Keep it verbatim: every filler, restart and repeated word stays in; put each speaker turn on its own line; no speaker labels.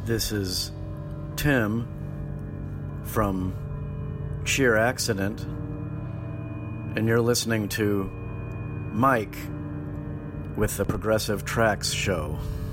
This is Tim from Sheer Accident, and you're listening to Mike with the Progressive Tracks Show.